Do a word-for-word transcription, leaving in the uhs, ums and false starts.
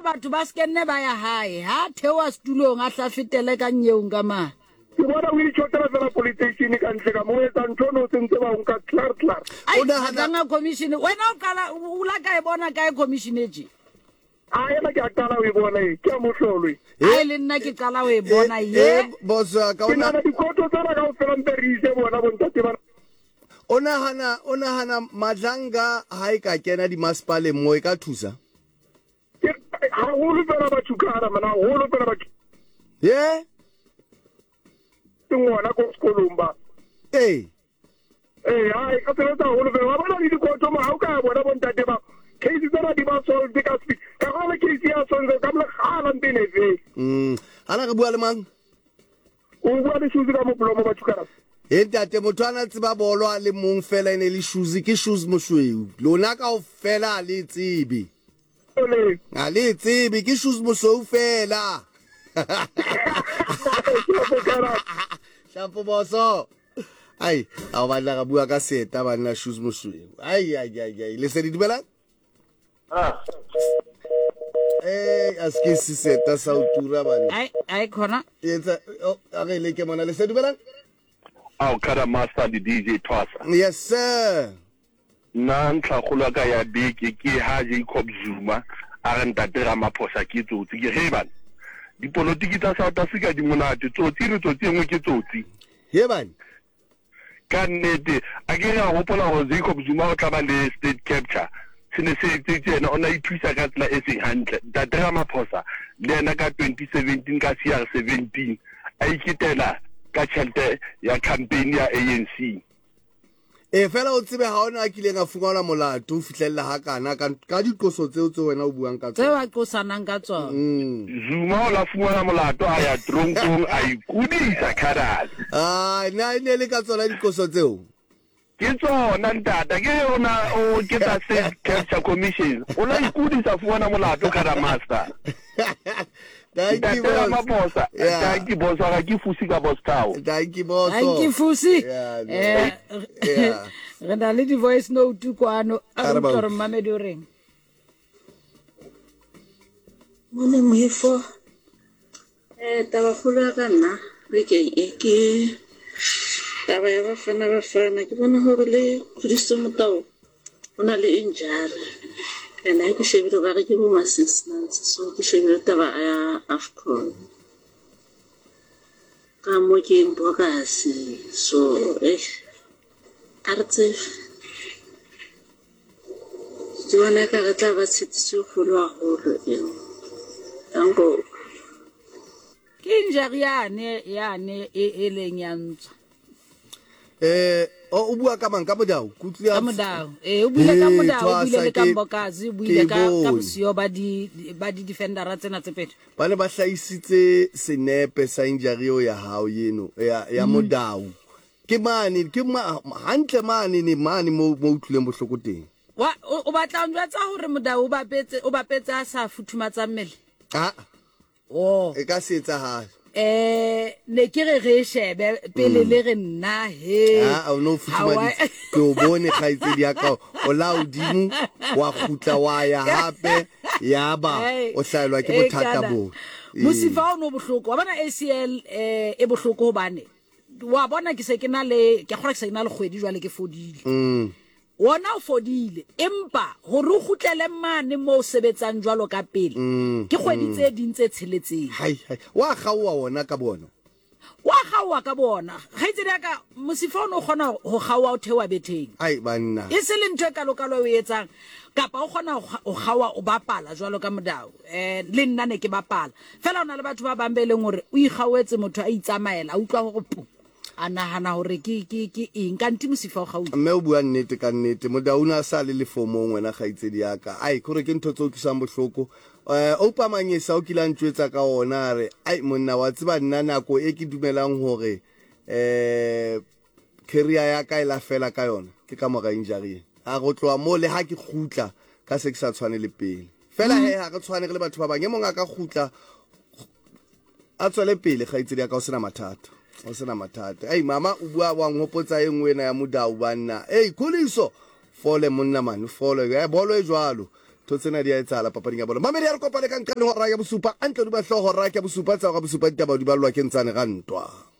batho ba skenne ba ya hae ha thewa stulong a tla fetele ka nyeong ka ma ke bona o itshotela fela police station ka ntle ka mo etsa ntho no tsentse ba nka clar clar o na hana commission wena o kala o la ka e bona ka commission eje a ena ke atala o e bona e ke mo hlolwe ai le nna ke kala o e bona ye boss ka ona ke dikoto tsara ka o fela mperise bona bontate ba ona hana ona hana madlanga ha e ka kena di masipale mo e ka thusa ha ho le fela ba tshukara mana ho le fela ba ye ngwana ko sekolomba eh eh ai ka tsela tsa ho le fela ba le dikoto mo ha o ka bona bontate ba case tsara di ba solve ka speed ka gona case ya sonze ka mla khala mpene ve mm ana re bua le mang o bua le shuzi ka mo plomo ba tshukara e ntate motho ana tseba bolo a le mong fela ene le shoes ke shoes mosweu lona ka o fela le tsibi ole a le tsibi ke shoes mosweu fela shapo boso ai a ba la ga bua ka seta ba nna shoes mosweu ai ai ai ai le se di dumela ah eh aske si seta sa utura ba ai ai khona etsa a re le ke mona le se dumela Au kada master di D J Twasa. Yes sir. Na ntla kholo ka ya beke ke ha Jacob Zuma a re ntate Ramaphosa ke tsotsi ke heban. Dipolitiki tsa South Africa di monate tsotsi re tsotsi engwe ke tsotsi. Heban. Ka nnete a ke ya hopola ho Jacob Zuma o tla ba le state capture. Sene se tsena ona ithusa ka tsela e seng hantle. Ntate Ramaphosa le ena ka twenty seventeen ka C R seventeen a ikitela ka tšhelete ya campaign ya A N C e fela o tsebe ha ona a kileng a fungwana molato o fihlella ha kana ka dikoso tseo tse wena o buang ka tseo a qosanang ka tsona Zuma o la fungwana molato a ya tronkong a ikudisa kharali ah na ine le ka tsona dikoso tseo ke tsona ntata ke ona o ke tsa state capture commission o la ikudisa fungwana molato ka master Thank you, boss. Thank you, boss. I give Fusi ka boss tao. Thank you, boss. Thank you, Fusi. Eh, yeah. Re na le di voice note kwano a re tlo re mamedi o reng. Mone moefo. Eh, taba kholo ka nna re ke e ke taba ya bafana bafana ke bona hore le Kristo motao ona le injara. And I could shave it over give my six months, so to shave it over a AFCON. Come working progress, so eh, Artif. Do you want to get a bit of food? Tango. Kinjariane, yane, e elenyans. Eh, o bua ka mang ka modao kutlia ka modao eh o buile ka modao o buile ka Mbokazi o buile ka ka bosio ba di ba di defender tsena tse pedi ba ne ba hlaisitse senepe sa injury ya hao yeno ya ya modao ke mane ke hantle mane ne mane mo mo utlwileng bohloko teng wa o batla ntwa tsa hore modao o ba petse o ba petse a sa futhumatsa mmele ah oh e ka se etsa ha eh ne ke re re shebe pele le re nna he ah o no futuma di ke o bone khaitse di aka o la udimo wa khutla wa ya hape ya ba o hlaelwa ke bothata bo musifa o no bohloko wa bona A C L eh e bohloko hobane wa bona ke se ke na le ke gore ke se na le kgwedi jwale ke fodile mm wona o fodile empa ho re khutlele mane mo sebetsang jwalo ka pele ke kgwedi tse dintse tsheletseng hai hai wa gawa wona ka bona wa gawa ka bona ga itse ka mosifono o gona ho gawa o thewa betheng ai banna e se le ntwe ka lokalo o etsang kapa o gona o gawa o bapala jwalo ka modao eh le nna ne ke bapala fela ona le batho ba bambeleng hore o igawetse motho a itsamaela a utlwa go pu ana hana hore ke ke ke eng ka nti mosifa o gautse mme o bua nnete ka nnete modauna sa le le fomo ngwena gaitse di aka ai gore ke ntho tso tsang bohloko eh o pamanyesa o kila ntwetsa ka ona re ai monna wa tseba nna nako e ke dumelang hore eh career ya ka ila fela ka yona ke ka moga injury a go tloa mo le ha ke khutla ka se ke sa tshwane le pele fela he ha re tshwane le batho ba bang e monga ka khutla a tswele pele gaitse di aka o sena mathata o sena mathata ei mama o bua wa ngopotsa e nngwe na ya modao banna ei khuliso fole monna man fole ya bolo e jwalo ntho tsena di a etsala papading ya bolo mamedi ya re kopane ka nqaneng hora ya bosupa antle di ba hlogo hora ya bosupa tsa ga bosupa ditaba di ballwa ke ntsane ga ntwa.